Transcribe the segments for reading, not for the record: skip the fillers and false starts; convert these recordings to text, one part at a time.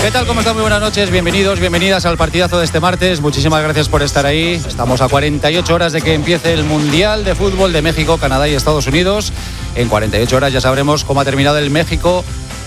¿Qué tal? ¿Cómo están? Muy buenas noches, bienvenidos, bienvenidas al partidazo de este martes. Muchísimas gracias por estar ahí. Estamos a 48 horas de que empiece el Mundial de Fútbol de México, Canadá y Estados Unidos. En 48 horas ya sabremos cómo ha terminado el México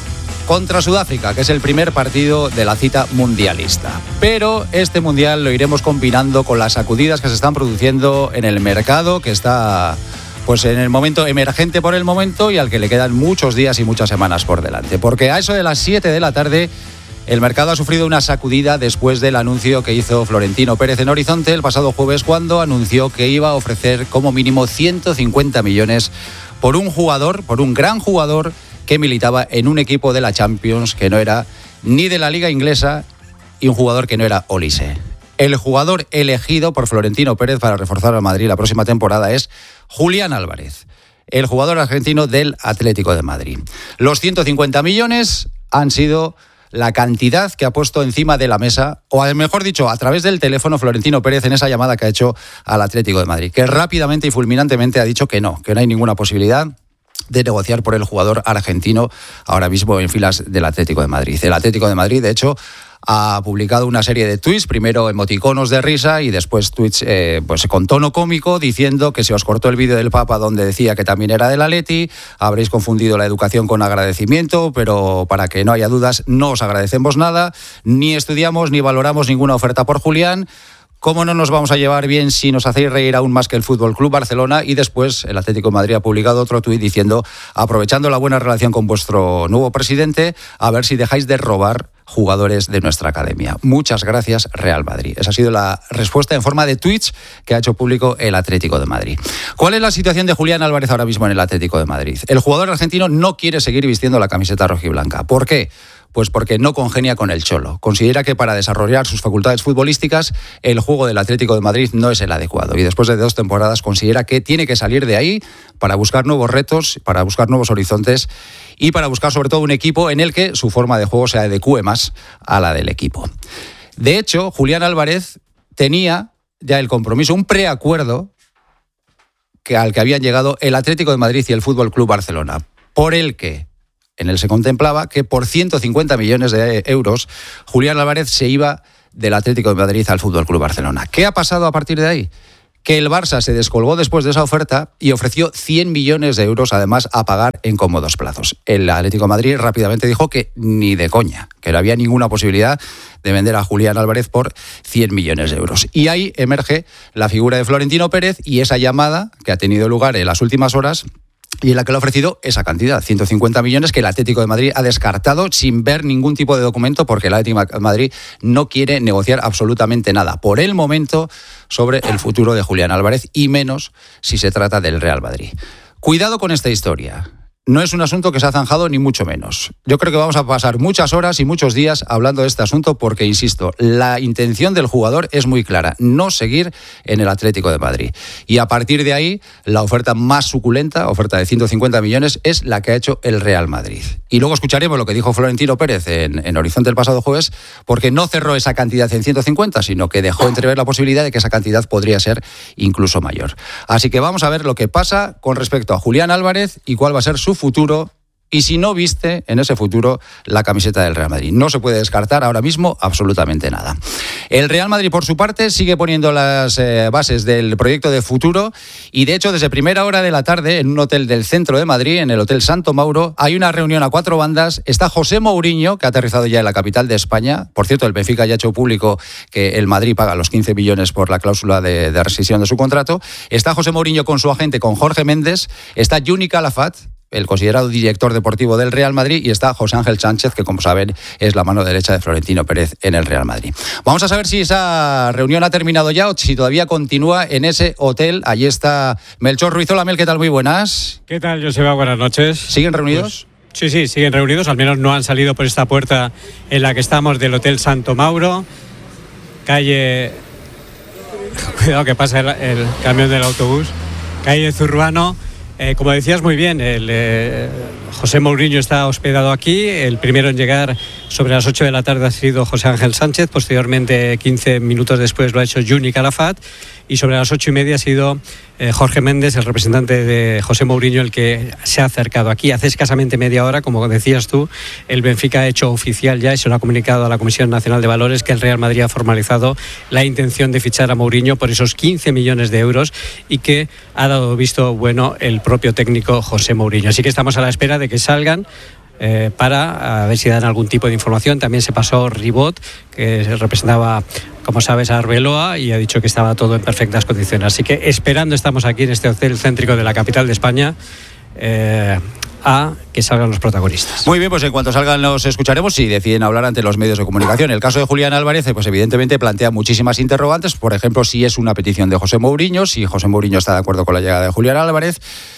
contra Sudáfrica, que es el primer partido de la cita mundialista. Pero este Mundial lo iremos combinando con las sacudidas que se están produciendo en el mercado, que está pues en el momento emergente por el momento y al que le quedan muchos días y muchas semanas por delante. Porque a eso de las 7 de la tarde el mercado ha sufrido una sacudida después del anuncio que hizo Florentino Pérez en Horizonte el pasado jueves, cuando anunció que iba a ofrecer como mínimo 150 millones por un jugador, por un gran jugador que militaba en un equipo de la Champions que no era ni de la Liga Inglesa y un jugador que no era Olise. El jugador elegido por Florentino Pérez para reforzar al Madrid la próxima temporada es Julián Álvarez, el jugador argentino del Atlético de Madrid. Los 150 millones han sido la cantidad que ha puesto encima de la mesa, o mejor dicho, a través del teléfono Florentino Pérez en esa llamada que ha hecho al Atlético de Madrid, que rápidamente y fulminantemente ha dicho que no hay ninguna posibilidad de negociar por el jugador argentino ahora mismo en filas del Atlético de Madrid. El Atlético de Madrid, de hecho, ha publicado una serie de tuits, primero emoticonos de risa y después tuits pues con tono cómico, diciendo que se os cortó el vídeo del Papa donde decía que también era del Atleti, habréis confundido la educación con agradecimiento, pero para que no haya dudas, no os agradecemos nada, ni estudiamos ni valoramos ninguna oferta por Julián. ¿Cómo no nos vamos a llevar bien si nos hacéis reír aún más que el Fútbol Club Barcelona? Y después el Atlético de Madrid ha publicado otro tuit diciendo, aprovechando la buena relación con vuestro nuevo presidente, a ver si dejáis de robar jugadores de nuestra academia. Muchas gracias, Real Madrid. Esa ha sido la respuesta en forma de tweets que ha hecho público el Atlético de Madrid. ¿Cuál es la situación de Julián Álvarez ahora mismo en el Atlético de Madrid? El jugador argentino no quiere seguir vistiendo la camiseta rojiblanca. ¿Por qué? Pues porque no congenia con el Cholo. Considera que para desarrollar sus facultades futbolísticas el juego del Atlético de Madrid no es el adecuado. Y después de 2 temporadas considera que tiene que salir de ahí para buscar nuevos retos, para buscar nuevos horizontes y para buscar sobre todo un equipo en el que su forma de juego se adecue más a la del equipo. De hecho, Julián Álvarez tenía ya el compromiso, un preacuerdo al que habían llegado el Atlético de Madrid y el Fútbol Club Barcelona, por el que en él se contemplaba que por 150 millones de euros Julián Álvarez se iba del Atlético de Madrid al Fútbol Club Barcelona. ¿Qué ha pasado a partir de ahí? Que el Barça se descolgó después de esa oferta y ofreció 100 millones de euros además a pagar en cómodos plazos. El Atlético de Madrid rápidamente dijo que ni de coña, que no había ninguna posibilidad de vender a Julián Álvarez por 100 millones de euros. Y ahí emerge la figura de Florentino Pérez y esa llamada que ha tenido lugar en las últimas horas y en la que le ha ofrecido esa cantidad, 150 millones, que el Atlético de Madrid ha descartado sin ver ningún tipo de documento, porque el Atlético de Madrid no quiere negociar absolutamente nada por el momento sobre el futuro de Julián Álvarez, y menos si se trata del Real Madrid. Cuidado con esta historia. No es un asunto que se ha zanjado, ni mucho menos. Yo creo que vamos a pasar muchas horas y muchos días hablando de este asunto porque, insisto, la intención del jugador es muy clara, no seguir en el Atlético de Madrid. Y a partir de ahí, la oferta más suculenta, oferta de 150 millones, es la que ha hecho el Real Madrid. Y luego escucharemos lo que dijo Florentino Pérez en Horizonte el pasado jueves, porque no cerró esa cantidad en 150, sino que dejó entrever la posibilidad de que esa cantidad podría ser incluso mayor. Así que vamos a ver lo que pasa con respecto a Julián Álvarez y cuál va a ser su futuro, y si no viste en ese futuro la camiseta del Real Madrid. No se puede descartar ahora mismo absolutamente nada. El Real Madrid, por su parte, sigue poniendo las bases del proyecto de futuro, y de hecho desde primera hora de la tarde en un hotel del centro de Madrid, en el Hotel Santo Mauro, hay una reunión a 4 bandas. Está José Mourinho, que ha aterrizado ya en la capital de España. Por cierto, el Benfica ya ha hecho público que el Madrid paga los 15 millones por la cláusula de rescisión de su contrato. Está José Mourinho con su agente, con Jorge Méndez. Está Juni Calafat, el considerado director deportivo del Real Madrid, y está José Ángel Sánchez, que como saben es la mano derecha de Florentino Pérez en el Real Madrid. Vamos a saber si esa reunión ha terminado ya o si todavía continúa en ese hotel. Allí está Melchor Ruiz. Hola, Mel, ¿qué tal? Muy buenas. ¿Qué tal, Joseba? Buenas noches. ¿Siguen reunidos? Pues, sí, siguen reunidos, al menos no han salido por esta puerta en la que estamos del Hotel Santo Mauro, calle... Cuidado que pasa el camión del autobús, calle Zurbano. Como decías muy bien, José Mourinho está hospedado aquí. El primero en llegar sobre las 8 de la tarde ha sido José Ángel Sánchez. Posteriormente, 15 minutos después, lo ha hecho Juni Calafat. Y sobre las 8:30 ha sido Jorge Méndez, el representante de José Mourinho, el que se ha acercado aquí. Hace escasamente media hora, como decías tú, el Benfica ha hecho oficial ya y se lo ha comunicado a la Comisión Nacional de Valores que el Real Madrid ha formalizado la intención de fichar a Mourinho por esos 15 millones de euros y que ha dado visto bueno el propio técnico José Mourinho. Así que estamos a la espera de que salgan para a ver si dan algún tipo de información. También se pasó Ribot, que representaba, como sabes, a Arbeloa, y ha dicho que estaba todo en perfectas condiciones. Así que esperando estamos aquí en este hotel céntrico de la capital de España a que salgan los protagonistas. Muy bien, pues en cuanto salgan los escucharemos si deciden hablar ante los medios de comunicación. El caso de Julián Álvarez, pues evidentemente plantea muchísimas interrogantes. Por ejemplo, si es una petición de José Mourinho, si José Mourinho está de acuerdo con la llegada de Julián Álvarez,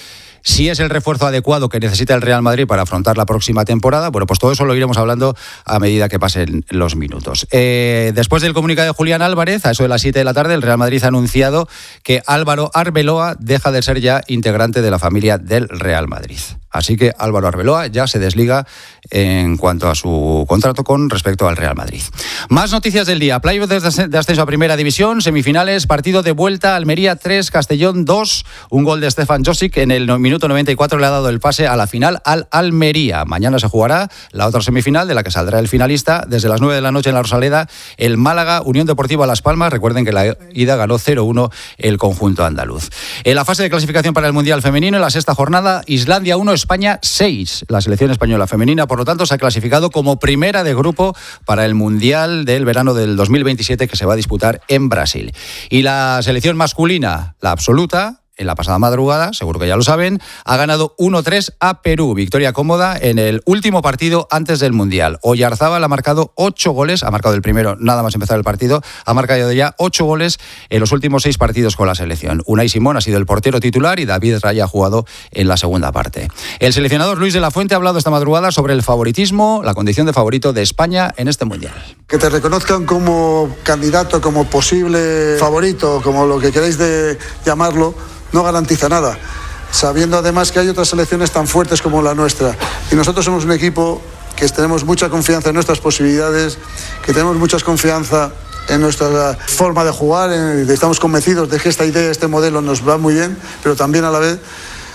si es el refuerzo adecuado que necesita el Real Madrid para afrontar la próxima temporada. Bueno, pues todo eso lo iremos hablando a medida que pasen los minutos. Después del comunicado de Julián Álvarez, a eso de las 7 de la tarde, el Real Madrid ha anunciado que Álvaro Arbeloa deja de ser ya integrante de la familia del Real Madrid. Así que Álvaro Arbeloa ya se desliga en cuanto a su contrato con respecto al Real Madrid. Más noticias del día. Playoff de ascenso a Primera División, semifinales, partido de vuelta, Almería 3, Castellón 2. Un gol de Stefan Josic en el minuto 94 le ha dado el pase a la final al Almería. Mañana se jugará la otra semifinal de la que saldrá el finalista. Desde las 9 de la noche en la Rosaleda, el Málaga, Unión Deportiva Las Palmas. Recuerden que la ida ganó 0-1 el conjunto andaluz. En la fase de clasificación para el Mundial Femenino, en la sexta jornada, Islandia 1, España 6. La selección española femenina, por lo tanto, se ha clasificado como primera de grupo para el Mundial del verano del 2027 que se va a disputar en Brasil. Y la selección masculina, la absoluta, en la pasada madrugada, seguro que ya lo saben, ha ganado 1-3 a Perú. Victoria cómoda en el último partido antes del Mundial. Oyarzábal ha marcado 8 goles, ha marcado el primero nada más empezar el partido, ha marcado ya 8 goles en los últimos 6 partidos con la selección. Unai Simón ha sido el portero titular y David Raya ha jugado en la segunda parte. El seleccionador Luis de la Fuente ha hablado esta madrugada sobre el favoritismo, la condición de favorito de España en este Mundial. Que te reconozcan como candidato, como posible favorito, como lo que queráis de llamarlo, no garantiza nada, sabiendo además que hay otras selecciones tan fuertes como la nuestra. Y nosotros somos un equipo que tenemos mucha confianza en nuestras posibilidades, que tenemos mucha confianza en nuestra forma de jugar, estamos convencidos de que esta idea, este modelo nos va muy bien, pero también a la vez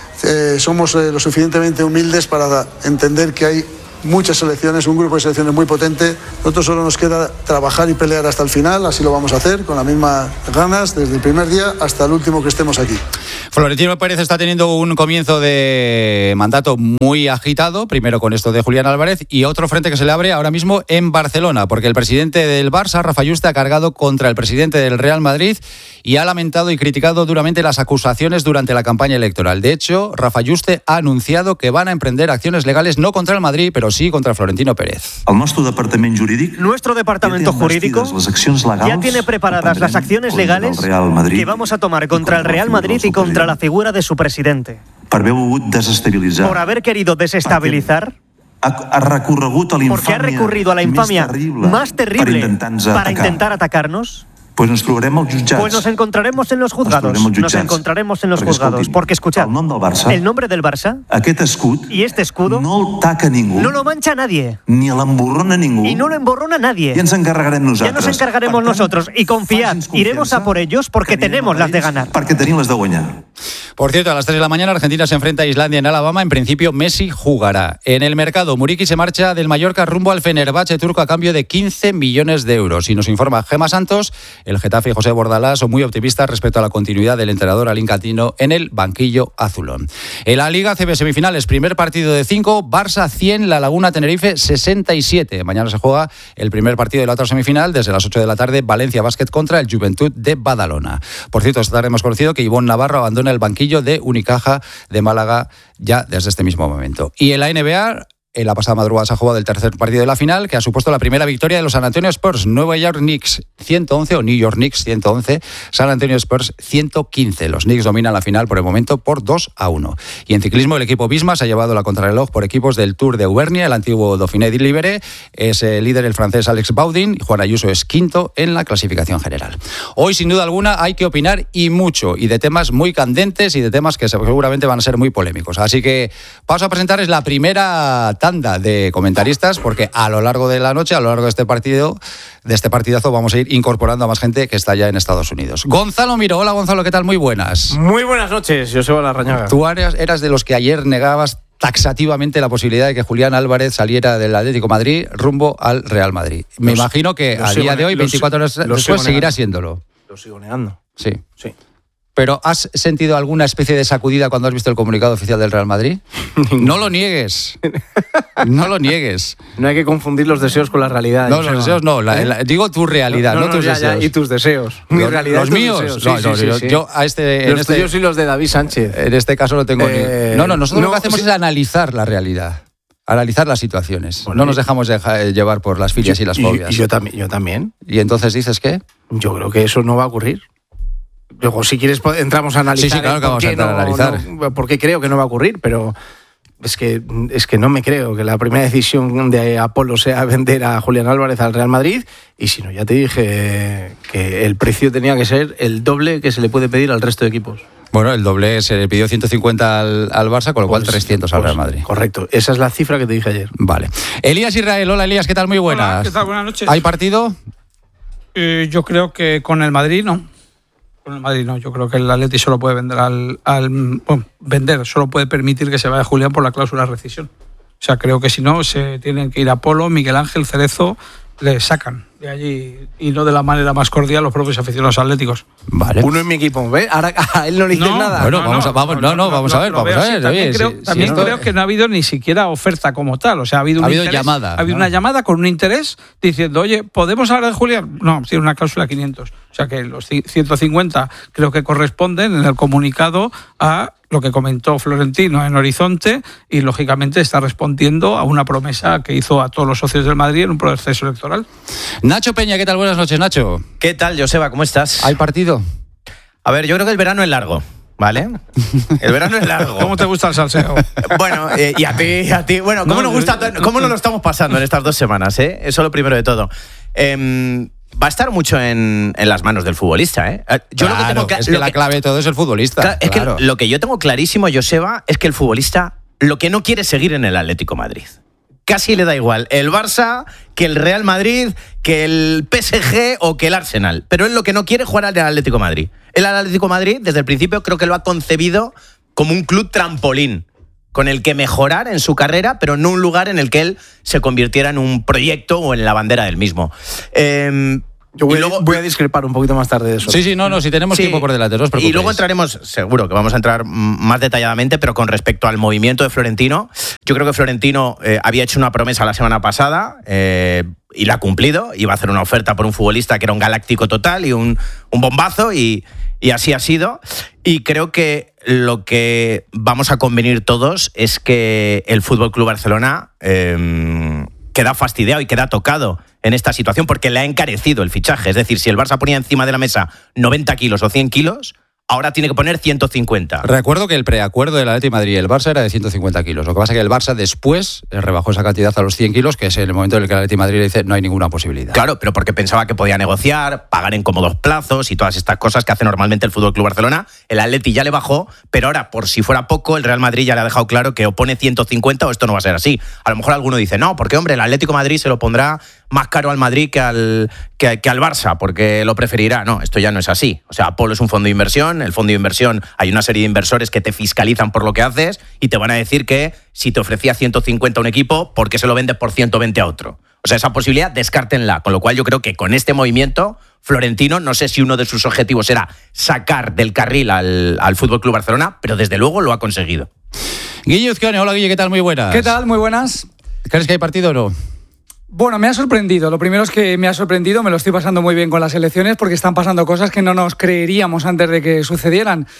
somos lo suficientemente humildes para entender que hay muchas selecciones, un grupo de selecciones muy potente. Nosotros solo nos queda trabajar y pelear hasta el final, así lo vamos a hacer, con las mismas ganas, desde el primer día hasta el último que estemos aquí. Florentino Pérez está teniendo un comienzo de mandato muy agitado, primero con esto de Julián Álvarez, y otro frente que se le abre ahora mismo en Barcelona, porque el presidente del Barça, Rafa Yuste, ha cargado contra el presidente del Real Madrid y ha lamentado y criticado duramente las acusaciones durante la campaña electoral. De hecho, Rafa Yuste ha anunciado que van a emprender acciones legales no contra el Madrid, pero sí contra Florentino Pérez. Nuestro departamento jurídico ya tiene preparadas las acciones legales que vamos a tomar contra el Real Madrid y contra la figura de su presidente. Por haber querido desestabilizar, porque ha recurrido a la infamia más terrible para intentar atacarnos. Pues nos encontraremos en los juzgados. Porque escuchad, el nombre del Barça y este escudo no lo mancha nadie, ni l'emborrona ningú, y no lo emborrona nadie. Ya nos encargaremos nosotros y confiad, iremos a por ellos porque tenemos las de ganar. Perquè tenim les de guanyar. Por cierto, a las 3 de la mañana Argentina se enfrenta a Islandia en Alabama. En principio Messi jugará. En el mercado, Muriqui se marcha del Mallorca rumbo al Fenerbahce turco a cambio de 15 millones de euros. Y nos informa Gemma Santos, el Getafe y José Bordalás son muy optimistas respecto a la continuidad del entrenador alincantino en el banquillo azulón. En la Liga CB semifinales, primer partido de 5, Barça 100, La Laguna Tenerife 67. Mañana se juega el primer partido de la otra semifinal desde las 8 de la tarde, Valencia Basket contra el Juventud de Badalona. Por cierto, esta tarde hemos conocido que Ivonne Navarro abandona el banquillo de Unicaja de Málaga ya desde este mismo momento. Y en la NBA, En la pasada madrugada se ha jugado el tercer partido de la final, que ha supuesto la primera victoria de los San Antonio Spurs. Nueva York Knicks 111 o New York Knicks 111, San Antonio Spurs 115. Los Knicks dominan la final por el momento por 2-1. Y en ciclismo el equipo Visma se ha llevado la contrarreloj por equipos del Tour de Auvernia. El antiguo Dauphiné de Libéré es el líder el francés Alex Baudin y Juan Ayuso es quinto en la clasificación general. Hoy sin duda alguna hay que opinar y mucho, y de temas muy candentes y de temas que seguramente van a ser muy polémicos. Así que paso a presentarles la primera tanda de comentaristas, porque a lo largo de la noche, a lo largo de este partidazo, vamos a ir incorporando a más gente que está ya en Estados Unidos. Gonzalo Miro. Hola, Gonzalo, ¿qué tal? Muy buenas. Muy buenas noches, Joseba Larrañaga. Tú eras de los que ayer negabas taxativamente la posibilidad de que Julián Álvarez saliera del Atlético de Madrid rumbo al Real Madrid. Me imagino que a día de hoy, 24 horas después, seguirá siéndolo. Lo sigo negando. Sí. ¿Pero has sentido alguna especie de sacudida cuando has visto el comunicado oficial del Real Madrid? No lo niegues. No lo niegues. No hay que confundir los deseos con la realidad. No, los deseos no. Digo tu realidad, no tus deseos. Ya, y tus deseos. Mi realidad. ¿Los míos? Sí. Yo a los tuyos y los de David Sánchez. En este caso no tengo ni... No, nosotros lo que hacemos es analizar la realidad. Analizar las situaciones. Bueno, no nos dejamos llevar por las filias y las fobias. Y yo también. ¿Y entonces dices qué? Yo creo que eso no va a ocurrir. Luego, si quieres, entramos a analizar. Sí, claro que vamos a entrar a analizar. Porque creo que no va a ocurrir, pero es que no me creo que la primera decisión de Apolo sea vender a Julián Álvarez al Real Madrid. Y si no, ya te dije que el precio tenía que ser el doble que se le puede pedir al resto de equipos. Bueno, el doble se le pidió 150 al Barça, con lo cual 300 al Real Madrid. Correcto, esa es la cifra que te dije ayer. Vale. Elías Israel, hola Elías, ¿qué tal? Muy buenas. Hola, ¿qué tal? Buenas noches. ¿Hay partido? Yo creo que con el Madrid no. Con el Madrid no, yo creo que el Atleti solo puede vender solo puede permitir que se vaya Julián por la cláusula de rescisión. O sea, creo que si no, se tienen que ir Apolo, Miguel Ángel, Cerezo, le sacan de allí, y no de la manera más cordial los propios aficionados atléticos. Vale. Uno en mi equipo, ¿ves? Ahora a él no le dicen nada. Bueno, vamos a ver. También creo que no ha habido ni siquiera oferta como tal. O sea, ha habido llamada. Ha habido una llamada con un interés diciendo, oye, ¿podemos hablar de Julián? No, tiene una cláusula 500. O sea que los 150 creo que corresponden en el comunicado a lo que comentó Florentino en Horizonte, y lógicamente está respondiendo a una promesa que hizo a todos los socios del Madrid en un proceso electoral. Nacho Peña, ¿qué tal? Buenas noches, Nacho. ¿Qué tal, Joseba? ¿Cómo estás? ¿Hay partido? A ver, yo creo que el verano es largo, ¿vale? El verano es largo. ¿Cómo te gusta el salseo? Bueno, y a ti. Bueno, ¿cómo nos lo estamos pasando en estas 2 semanas, eh? Eso es lo primero de todo. Va a estar mucho en las manos del futbolista, ¿eh? La clave de todo es el futbolista. Es que lo que yo tengo clarísimo, Joseba, es que el futbolista lo que no quiere es seguir en el Atlético de Madrid. Casi le da igual el Barça, que el Real Madrid, que el PSG o que el Arsenal. Pero él lo que no quiere es jugar al Atlético de Madrid. El Atlético de Madrid, desde el principio, creo que lo ha concebido como un club trampolín, con el que mejorar en su carrera, pero no un lugar en el que él se convirtiera en un proyecto o en la bandera del mismo. Yo voy a discrepar un poquito más tarde de eso. Sí, si tenemos tiempo por delante, no os preocupéis. Y luego entraremos, seguro que vamos a entrar más detalladamente, pero con respecto al movimiento de Florentino, yo creo que Florentino había hecho una promesa la semana pasada y la ha cumplido. Iba a hacer una oferta por un futbolista que era un galáctico total y un bombazo, y así ha sido. Y creo que lo que vamos a convenir todos es que el Fútbol Club Barcelona queda fastidiado y queda tocado en esta situación, porque le ha encarecido el fichaje. Es decir, si el Barça ponía encima de la mesa 90 kilos o 100 kilos, ahora tiene que poner 150. Recuerdo que el preacuerdo del Atlético de Madrid y el Barça era de 150 kilos. Lo que pasa es que el Barça después rebajó esa cantidad a los 100 kilos, que es en el momento en el que el Atlético de Madrid le dice no hay ninguna posibilidad. Claro, pero porque pensaba que podía negociar, pagar en cómodos plazos y todas estas cosas que hace normalmente el Fútbol Club Barcelona. El Atleti ya le bajó, pero ahora, por si fuera poco, el Real Madrid ya le ha dejado claro que o pone 150 o esto no va a ser así. A lo mejor alguno dice, no, porque hombre, el Atlético de Madrid se lo pondrá más caro al Madrid que al Barça, porque lo preferirá. No, esto ya no es así. O sea, Apolo es un fondo de inversión. El fondo de inversión, hay una serie de inversores que te fiscalizan por lo que haces y te van a decir que si te ofrecía 150 a un equipo, ¿por qué se lo vendes por 120 a otro? O sea, esa posibilidad descártenla. Con lo cual yo creo que con este movimiento, Florentino, no sé si uno de sus objetivos era sacar del carril al Fútbol Club Barcelona, pero desde luego lo ha conseguido. Guille Uzquione, hola Guille, ¿qué tal? Muy buenas. ¿Qué tal? Muy buenas. ¿Crees que hay partido o no? Bueno, me ha sorprendido. Lo primero es que me ha sorprendido, me lo estoy pasando muy bien con las elecciones porque están pasando cosas que no nos creeríamos antes de que sucedieran.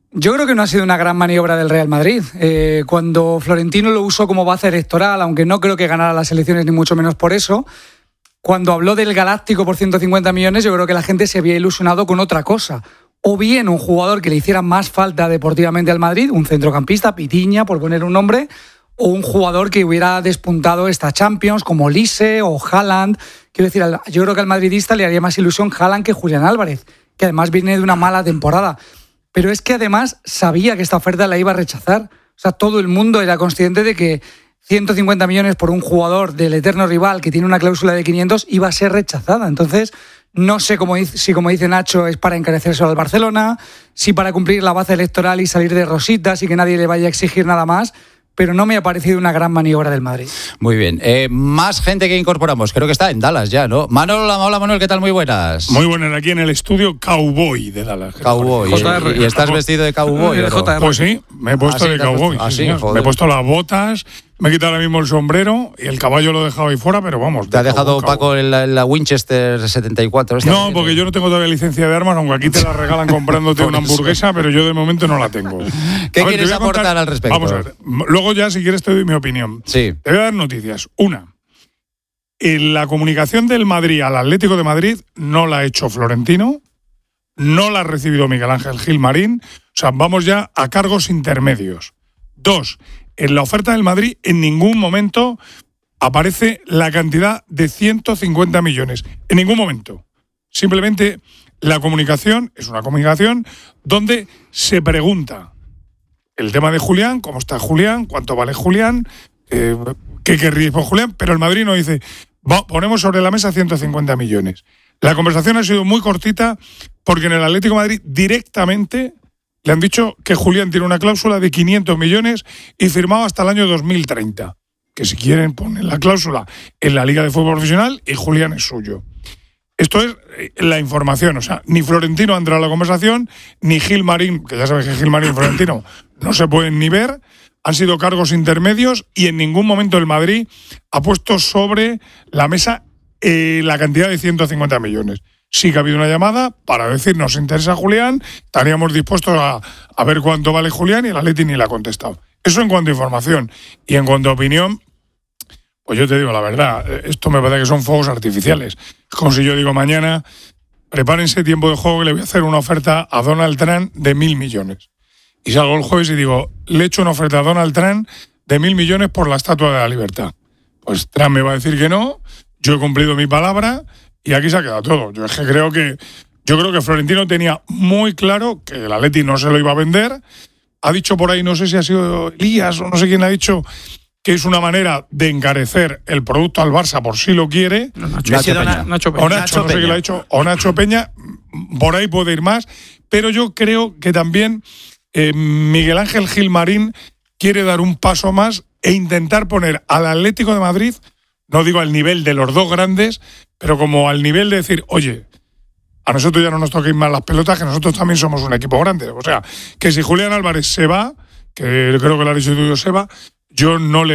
Yo creo que no ha sido una gran maniobra del Real Madrid. Cuando Florentino lo usó como base electoral, aunque no creo que ganara las elecciones ni mucho menos por eso, cuando habló del Galáctico por 150 millones, yo creo que la gente se había ilusionado con otra cosa. O bien un jugador que le hiciera más falta deportivamente al Madrid, un centrocampista, Pitiña, por poner un nombre, o un jugador que hubiera despuntado esta Champions, como Lise o Haaland. Quiero decir, yo creo que al madridista le haría más ilusión Haaland que Julián Álvarez, que además viene de una mala temporada. Pero es que además sabía que esta oferta la iba a rechazar. O sea, todo el mundo era consciente de que 150 millones por un jugador del eterno rival que tiene una cláusula de 500 iba a ser rechazada. Entonces, no sé si como dice Nacho es para encarecerse al Barcelona, si para cumplir la base electoral y salir de rositas y que nadie le vaya a exigir nada más, pero no me ha parecido una gran maniobra del Madrid. Muy bien. Más gente que incorporamos. Creo que está en Dallas ya, ¿no? Manolo, hola Manuel, ¿qué tal? Muy buenas. Muy buenas, aquí en el estudio Cowboy de Dallas. Cowboy. ¿Y estás vestido de cowboy? Pues sí, me he puesto de cowboy. Me he puesto las botas, me he quitado ahora mismo el sombrero y el caballo lo he dejado ahí fuera, pero vamos. ¿Te ha dejado Paco la Winchester 74? No, porque yo no tengo todavía licencia de armas, aunque aquí te la regalan comprándote una hamburguesa, pero yo de momento no la tengo. ¿Qué quieres aportar al respecto? Vamos a ver. Luego ya, si quieres, te doy mi opinión. Sí. Te voy a dar noticias. Una, en la comunicación del Madrid al Atlético de Madrid no la ha hecho Florentino, no la ha recibido Miguel Ángel Gilmarín, o sea, vamos ya a cargos intermedios. Dos, en la oferta del Madrid en ningún momento aparece la cantidad de 150 millones. En ningún momento. Simplemente la comunicación es una comunicación donde se pregunta el tema de Julián, cómo está Julián, cuánto vale Julián, qué querríais por Julián, pero el Madrid no dice, ponemos sobre la mesa 150 millones. La conversación ha sido muy cortita porque en el Atlético de Madrid directamente le han dicho que Julián tiene una cláusula de 500 millones y firmado hasta el año 2030. Que si quieren ponen la cláusula en la Liga de Fútbol Profesional y Julián es suyo. Esto es la información, o sea, ni Florentino ha entrado a la conversación, ni Gilmarín, que ya sabes que Gilmarín y Florentino no se pueden ni ver, han sido cargos intermedios y en ningún momento el Madrid ha puesto sobre la mesa la cantidad de 150 millones. Sí que ha habido una llamada para decir nos interesa Julián, estaríamos dispuestos a ver cuánto vale Julián y el Atleti ni la ha contestado. Eso en cuanto a información. Y en cuanto a opinión, pues yo te digo la verdad, esto me parece que son fuegos artificiales. Es como si yo digo mañana, prepárense tiempo de juego que le voy a hacer una oferta a Donald Trump de 1.000 millones. Y salgo el jueves y digo, le he hecho una oferta a Donald Trump de 1.000 millones por la Estatua de la Libertad. Pues Trump me va a decir que no, yo he cumplido mi palabra y aquí se ha quedado todo. Yo creo que Florentino tenía muy claro que el Atleti no se lo iba a vender. Ha dicho por ahí, no sé si ha sido Elías o no sé quién ha dicho, que es una manera de encarecer el producto al Barça por si lo quiere. Nacho Peña. O Nacho, no sé quién lo ha dicho. O Nacho Peña, por ahí puede ir más. Pero yo creo que también Miguel Ángel Gilmarín quiere dar un paso más e intentar poner al Atlético de Madrid, no digo al nivel de los dos grandes, pero como al nivel de decir, oye, a nosotros ya no nos toquen más las pelotas, que nosotros también somos un equipo grande. O sea, que si Julián Álvarez se va, que creo que lo ha dicho tú, se va, yo no le